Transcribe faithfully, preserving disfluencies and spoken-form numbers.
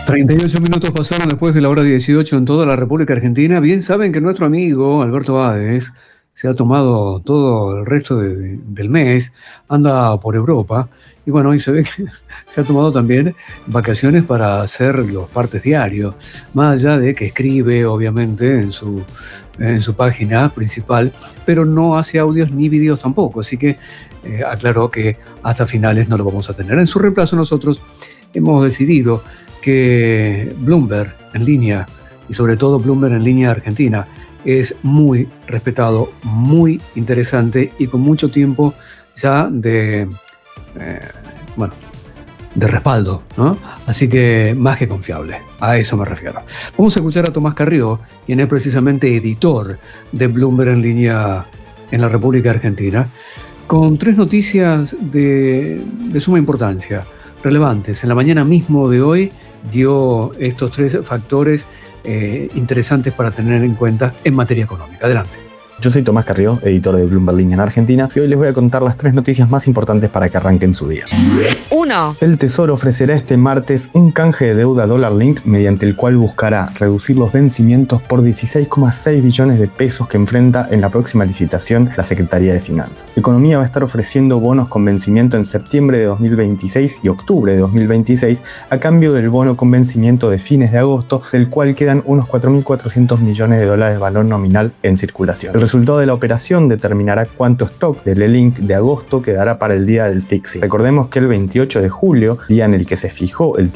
treinta y ocho minutos pasaron después de la hora dieciocho en toda la República Argentina. Bien saben que nuestro amigo Alberto Báez se ha tomado todo el resto de- de- del mes, anda por Europa y bueno, y se ve que se ha tomado también vacaciones para hacer los partes diarios, más allá de que escribe obviamente en su, en su página principal, pero no hace audios ni vídeos tampoco, así que eh, aclaró que hasta finales no lo vamos a tener. En su reemplazo nosotros hemos decidido que Bloomberg en línea, y sobre todo Bloomberg en línea Argentina, es muy respetado, muy interesante y con mucho tiempo ya de, eh, bueno, de respaldo, ¿no? Así que más que confiable, a eso me refiero. Vamos a escuchar a Tomás Carrió, quien es precisamente editor de Bloomberg en línea en la República Argentina, con tres noticias de, de suma importancia, relevantes. En la mañana mismo de hoy dio estos tres factores eh, interesantes para tener en cuenta en materia económica. Adelante. Yo soy Tomás Carrió, editor de Bloomberg Línea en Argentina, y hoy les voy a contar las tres noticias más importantes para que arranquen su día. uno. El Tesoro ofrecerá este martes un canje de deuda dólar link mediante el cual buscará reducir los vencimientos por dieciséis coma seis billones de pesos que enfrenta en la próxima licitación la Secretaría de Finanzas. Economía va a estar ofreciendo bonos con vencimiento en septiembre de dos mil veintiséis y octubre de dos mil veintiséis a cambio del bono con vencimiento de fines de agosto, del cual quedan unos cuatro mil cuatrocientos millones de dólares de valor nominal en circulación. El resultado de la operación determinará cuánto stock del E-Link de agosto quedará para el día del fixing. Recordemos que el veintiocho de julio, día en el que se fijó el